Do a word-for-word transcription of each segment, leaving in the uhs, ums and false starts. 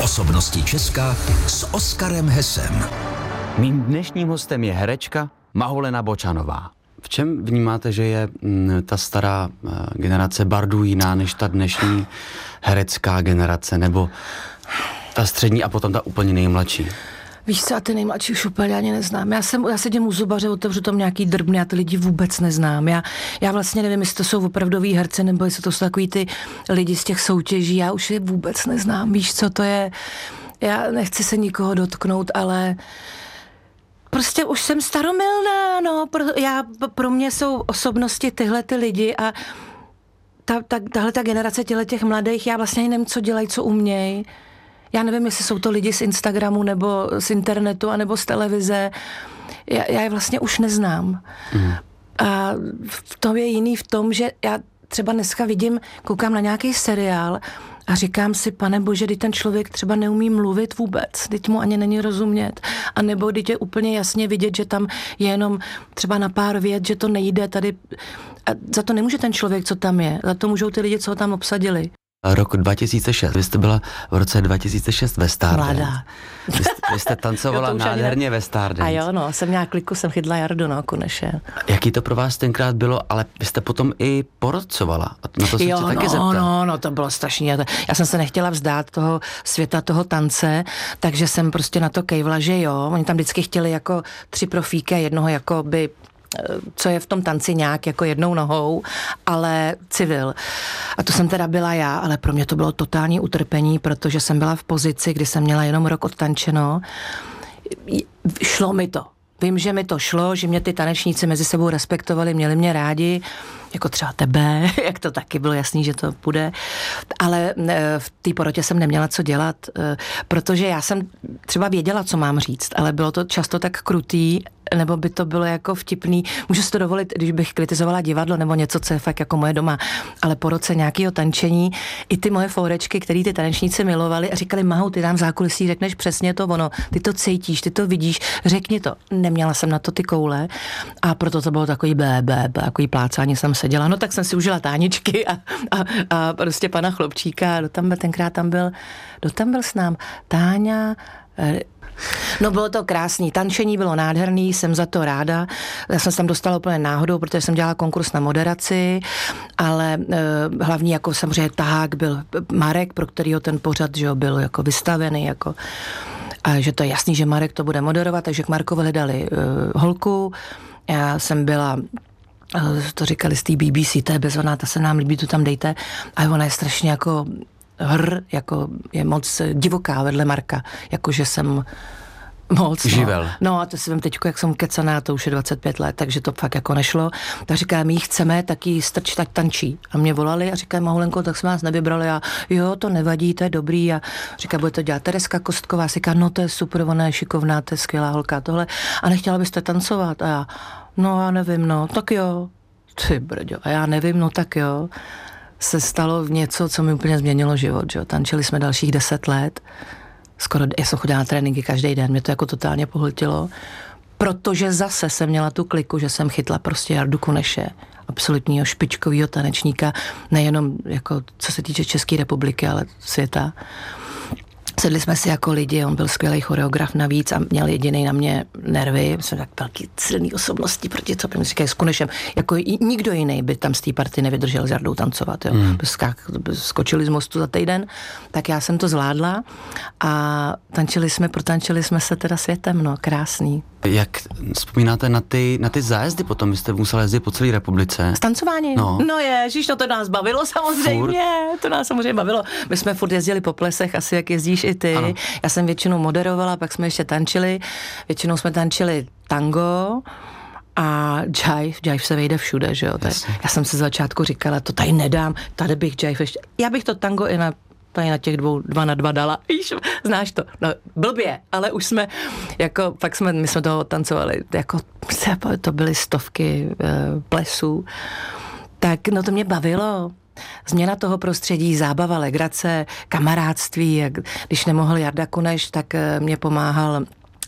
Osobnosti Česka s Oskarem Hesem. Mým dnešním hostem je herečka Mahulena Bočanová. V čem vnímáte, že je m, ta stará uh, generace bardů jiná než ta dnešní herecká generace, nebo ta střední a potom ta úplně nejmladší? Víš co, a ty nejmladší už úplně ani neznám. Já, jsem, já sedím u zubaře, otevřu tam nějaký drbny, já ty lidi vůbec neznám. Já, já vlastně nevím, jestli to jsou opravdoví herci, nebo jestli to jsou takový ty lidi z těch soutěží, já už je vůbec neznám. Víš co, to je, já nechci se nikoho dotknout, ale prostě už jsem staromilná, no. Pro, já, pro mě jsou osobnosti tyhle ty lidi a ta, ta, tahle ta generace těch mladých, já vlastně nevím, co dělají, co umějí. Já nevím, jestli jsou to lidi z Instagramu, nebo z internetu, anebo z televize. Já, já je vlastně už neznám. Mm. A v tom je jiný v tom, že já třeba dneska vidím, koukám na nějaký seriál a říkám si, pane bože, kdy ten člověk třeba neumí mluvit vůbec, teď mu ani není rozumět. A nebo když je úplně jasně vidět, že tam je jenom třeba na pár vět, že to nejde tady. A za to nemůže ten člověk, co tam je. Za to můžou ty lidi, co ho tam obsadili. Rok dva tisíce šest. Vy jste byla v roce dva tisíce šest ve Stardance. Mladá. Vy jste, vy jste tancovala nádherně ve Stardance. A jo, no, jsem měla kliku, jsem chytla Jardu, no, konečně. Jaký to pro vás tenkrát bylo, ale vy jste potom i porodcovala. A na to jsem jo, se taky no, zeptal. no, no, to bylo strašně. Já jsem se nechtěla vzdát toho světa, toho tance, takže jsem prostě na to kejvla, že jo. Oni tam vždycky chtěli jako tři profíky a jednoho jako by co je v tom tanci nějak jako jednou nohou, ale civil. A to jsem teda byla já, ale pro mě to bylo totální utrpení, protože jsem byla v pozici, kdy jsem měla jenom rok odtančeno. Šlo mi to. Vím, že mi to šlo, že mě ty tanečníci mezi sebou respektovali, měli mě rádi, jako třeba tebe, jak to taky bylo jasný, že to půjde. Ale v té porotě jsem neměla co dělat, protože já jsem třeba věděla, co mám říct, ale bylo to často tak krutý, nebo by to bylo jako vtipný. Můžu si to dovolit, když bych kritizovala divadlo nebo něco, co je fakt jako moje doma, ale po roce nějakého tančení i ty moje fourečky, který ty tanečníci milovali a říkali, Mahu, ty nám v zákulisí řekneš přesně to ono, ty to cítíš, ty to vidíš, řekni to. Neměla jsem na to ty koule a proto to bylo takový bé, bé, bé, takový plácání jsem seděla. No tak jsem si užila táničky a, a, a prostě pana Chlopčíka, kdo tam byl, tenkrát tam byl, kdo tam byl s nám? Táňa, no bylo to krásný, tančení bylo nádherný, jsem za to ráda. Já jsem se tam dostala úplně náhodou, protože jsem dělala konkurs na moderaci, ale eh, hlavní jako samozřejmě tahák byl Marek, pro kterýho ten pořad, že jo, byl jako vystavený, jako a že to je jasný, že Marek to bude moderovat, takže k Markovi hledali uh, holku. Já jsem byla, uh, to říkali z té bé bé cé, to je bezvadná, ta se nám líbí, tu tam dejte. A ona je strašně jako hr, jako je moc divoká vedle Marka, jakože jsem moc. Živel. No. no a to si vím teďko, jak jsem kecaná, to už je dvacet pět let, takže to fakt jako nešlo. Tak říká, my jí chceme, tak jí strč, tak tančí. A mě volali a říkají, Mahulenko, tak jsme vás nevybrali a jo, to nevadí, to je dobrý. A říká, bude to dělat Tereska Kostková. A říká, no to je super, ona je šikovná, to je skvělá holka tohle. A nechtěla byste tancovat? A já, no já nevím, no, tak jo. Ty brďo, a já nevím, no tak jo. Se stalo něco, co mi úplně změnilo život, že? Tančili jsme dalších deset let. Skoro, já jsem chodila na tréninky každý den, mě to jako totálně pohltilo, protože zase jsem měla tu kliku, že jsem chytla prostě Jardu Kuneše, absolutního špičkovýho tanečníka, nejenom jako co se týče České republiky, ale světa. Sedli jsme si jako lidi, on byl skvělý choreograf navíc a měl jediný na mě nervy. Jsme tak velký silný osobnosti, proti co mi říkají s Kunešem. Jako nikdo jiný by tam z té party nevydržel s Jardou tancovat. Jo. Mm. Skočili z mostu za týden, tak já jsem to zvládla a tančili jsme, protančili jsme se teda světem, no, krásný. Jak vzpomínáte na ty, na ty zájezdy potom? Vy jste museli jezdit po celé republice. S tancováním? No, no ježiš, no to nás bavilo samozřejmě. Furt. To nás samozřejmě bavilo. My jsme furt jezdili po plesech, asi jak jezdíš i ty. Ano. Já jsem většinou moderovala, pak jsme ještě tančili. Většinou jsme tančili tango a jive. Jive se vejde všude, že jo. Já jsem se z začátku říkala, to tady nedám, tady bych jive ještě. Já bych to tango i na tady na těch dvou, dva na dva dala. Víš, znáš to? No, blbě, ale už jsme, jako, pak jsme, my jsme toho tancovali, jako, to byly stovky e, plesů. Tak, no to mě bavilo. Změna toho prostředí, zábava, legrace, kamarádství. Jak, když nemohl Jarda Kuneš, tak mě pomáhal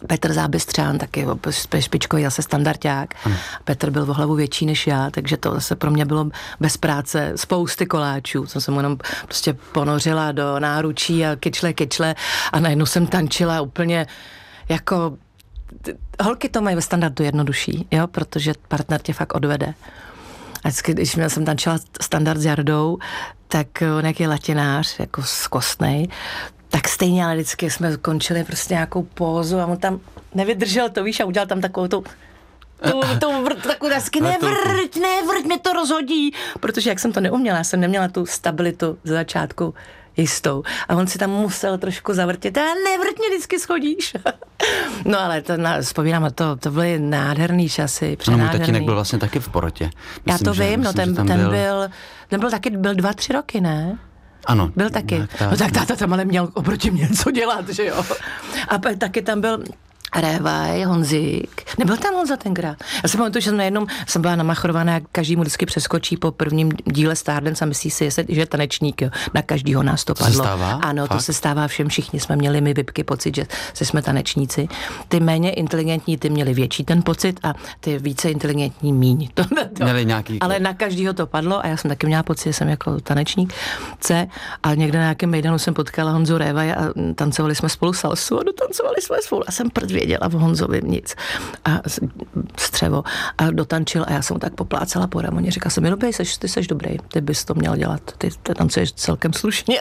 Petr Zábystřán, taky špičkový zase standardák. Hmm. Petr byl o hlavu větší než já, takže to zase pro mě bylo bez práce spousty koláčů. Jsem se mu jenom prostě ponořila do náručí a kyčle, kyčle a najednou jsem tančila úplně jako... Holky to mají ve standardu jednodušší, jo, protože partner tě fakt odvede. A vždycky, když měl jsem tančila standard s Jardou, tak on jak je latinář, jako skostnej, tak stejně, ale vždycky jsme končili prostě nějakou pózu a on tam nevydržel to, víš, a udělal tam takovou tu, tu, tu vrt, takovou dasky, nevrť, nevrť, mě to rozhodí, protože jak jsem to neuměla, já jsem neměla tu stabilitu ze začátku jistou. A on si tam musel trošku zavrtět. A nevrť mě vždycky schodíš. No ale to na, vzpomínám, to, to byly nádherný časy, přenádherný. No můj tatínek byl vlastně taky v porotě. Myslím, Já to že, vím, myslím, no ten, ten, ten byl... byl, ten byl taky, byl dva, tři roky, ne? Ano. Byl taky. Tak, tak. No tak táta tam ale měl oproti mě co dělat, že jo. A pak taky tam byl Révaj, Honzík. Nebyl tam Honza tenkrát. Já si pamatuju, že jsem najednou jsem byla namachrovaná, jak každý mu vždycky přeskočí po prvním díle Stardance a myslí si, že je tanečník, jo. Na každýho nás to padlo. To se stává? Ano, Fakt? to se stává všem, všichni jsme měli my vypky pocit, že jsme tanečníci. Ty méně inteligentní, ty měli větší ten pocit a ty více inteligentní míň. To, to. Měli nějaký... Ale na každýho to padlo a já jsem taky měla pocit, že jsem jako tanečník C a někde na nějakém mejdanu jsem potkala Honzu Révaj a tancovali jsme spolu salsu a dotancovali jsme spolu a jsem věděla v Honzovi nic. A střevo. A dotančil a já jsem mu tak poplácala po ramoně. Říkala jsem mi, no bej, seš, ty seš dobrý, ty bys to měl dělat. Ty, ty tancuješ celkem slušně.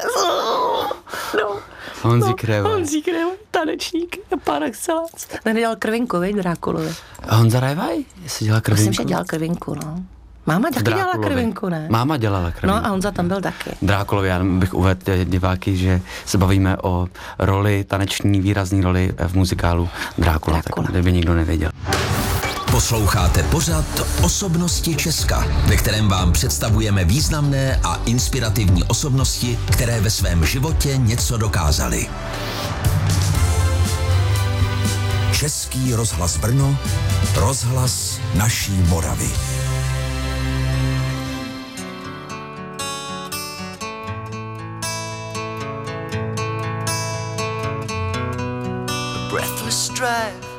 No. Honzík Révaj. No, Honzík Révaj, tanečník, par excellence. Ten dělal krvinku, vej, Drákulovi. A Honza Révaj? Jestli dělal krvinku? Myslím, že dělal krvinku, no. Máma taky dělala krvinku, ne? Máma dělala krvinku. No a Honza tam byl taky. Drákulovi, já bych uvedl diváky, že se bavíme o roli, taneční výrazný roli v muzikálu Drákula, Drákula. Tak kdyby nikdo nevěděl. Posloucháte pořad Osobnosti Česka, ve kterém vám představujeme významné a inspirativní osobnosti, které ve svém životě něco dokázaly. Český rozhlas Brno, rozhlas naší Moravy. Breathless drive